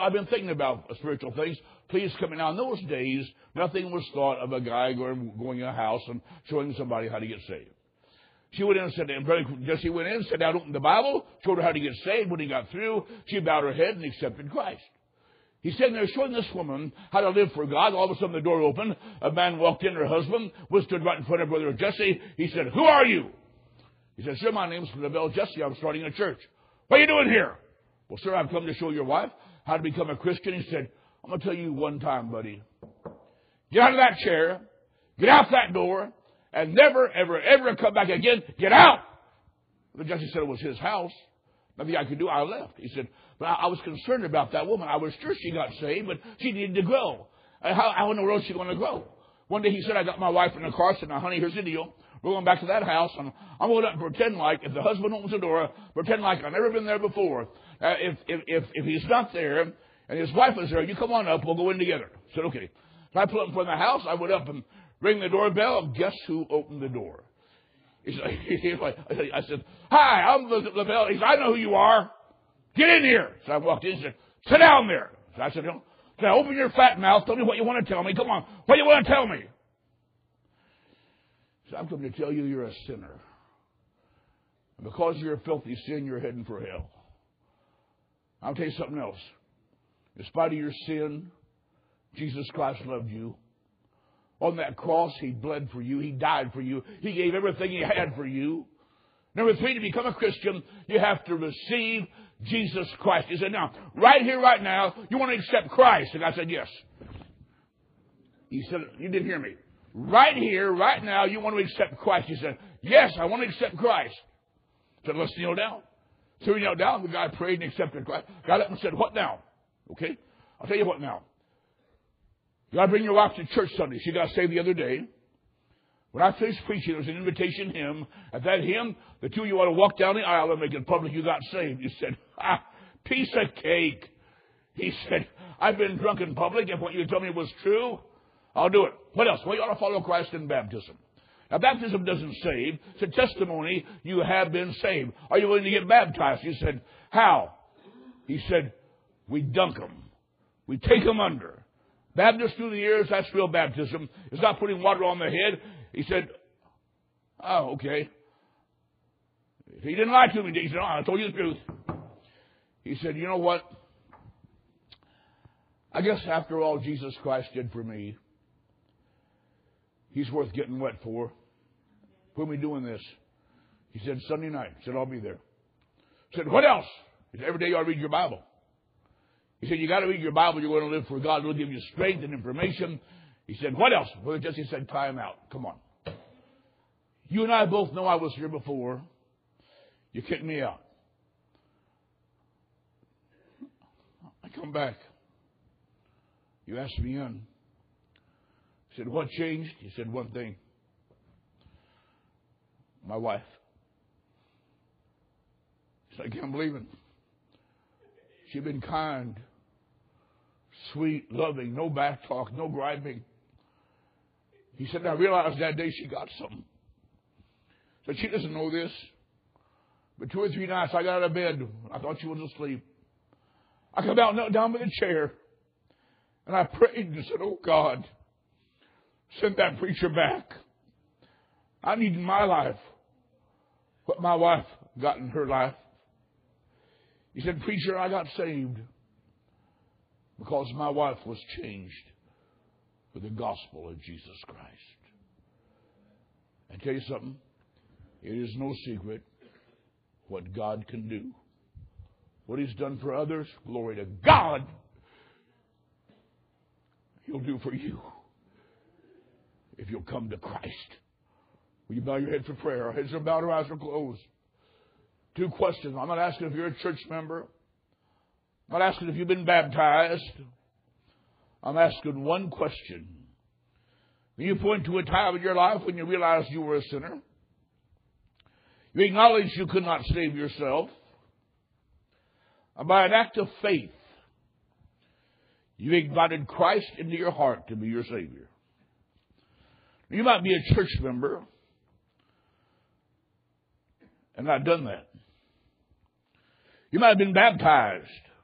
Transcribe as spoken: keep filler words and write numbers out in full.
I've been thinking about spiritual things. Please come in. Now, in those days, nothing was thought of a guy going, going in a house and showing somebody how to get saved. She went in and said, and Brother Jesse went in, sat down, opened the Bible, showed her how to get saved. When he got through, she bowed her head and accepted Christ. He's sitting there showing this woman how to live for God. All of a sudden, the door opened. A man walked in, her husband, was stood right in front of Brother Jesse. He said, "Who are you?" He said, "Sir, my name's LaBelle Jesse. I'm starting a church." "What are you doing here?" "Well, sir, I've come to show your wife how to become a Christian." He said, "I'm going to tell you one time, buddy. Get out of that chair, get out that door, and never, ever, ever come back again. Get out!" The Jesse said it was his house. Nothing I could do. I left. He said, "But I, I was concerned about that woman. I was sure she got saved, but she needed to grow. Uh, how, how in the world is she going to grow?" One day he said, I got my wife in the car. I said, "Now, honey, here's the deal. We're going back to that house, and I'm going to pretend like, if the husband opens the door, pretend like I've never been there before. Uh, if, if, if, if he's not there, and his wife is there, you come on up, we'll go in together." I said, "Okay." So I pulled up in front of the house. I went up and rang the doorbell. Guess who opened the door? He's like, he's like, I said, "Hi, I'm LaBelle." He said, "I know who you are. Get in here." So I walked in and said, "Sit down there." So I said, "No." "Now open your fat mouth. Tell me what you want to tell me. Come on. What do you want to tell me?" So I'm coming to tell you you're a sinner. And because you're a filthy sin, you're heading for hell. I'll tell you something else. In spite of your sin, Jesus Christ loved you. On that cross, He bled for you. He died for you. He gave everything He had for you. Number three, to become a Christian, you have to receive Jesus Christ. He said, "Now, right here, right now, you want to accept Christ?" And I said, "Yes." He said, "You didn't hear me. Right here, right now, you want to accept Christ?" He said, "Yes, I want to accept Christ." I said, "Let's kneel down." So we knelt down. The guy prayed and accepted Christ. Got up and said, "What now?" Okay, I'll tell you what now. You got to bring your wife to church Sunday. She got saved the other day. When I finished preaching, there was an invitation hymn. At that hymn, the two of you ought to walk down the aisle and make it public you got saved. You said, "Ah, piece of cake." He said, "I've been drunk in public. If what you told me was true, I'll do it." What else? Well, you ought to follow Christ in baptism. Now, baptism doesn't save. It's a testimony you have been saved. Are you willing to get baptized? He said, "How?" He said, "We dunk them. We take them under. Baptist through the ears, that's real baptism. It's not putting water on the head." He said, "Oh, okay." He didn't lie to me. He said, "Oh, I told you the truth." He said, "You know what? I guess after all Jesus Christ did for me, He's worth getting wet for. When are we doing this?" He said, "Sunday night." I said, "I'll be there." I said, "What else?" He said, "Every day you ought to read your Bible." He said, "You got to read your Bible. You're going to live for God. It'll give you strength and information." He said, "What else?" Brother Jesse said, "Try him out. Come on. You and I both know I was here before. You kicked me out. I come back. You asked me in." He said, "What changed?" He said, "One thing. My wife." He said, "I can't believe it. She'd been kind, sweet, loving, no back talk, no griping." He said, "I realized that day she got something. But she doesn't know this. But two or three nights I got out of bed. I thought she was asleep. I come out and knelt down by the chair. And I prayed and said, 'Oh God, send that preacher back. I need in my life what my wife got in her life.'" He said, "Preacher, I got saved because my wife was changed with the gospel of Jesus Christ." I tell you something, it is no secret what God can do. What He's done for others, glory to God, He'll do for you if you'll come to Christ. Will you bow your head for prayer? Our heads are bowed, our eyes are closed. Two questions. I'm not asking if you're a church member. I'm not asking if you've been baptized. I'm asking one question. Can you point to a time in your life when you realized you were a sinner? You acknowledged you could not save yourself. And by an act of faith, you invited Christ into your heart to be your Savior. You might be a church member and not done that. You might have been baptized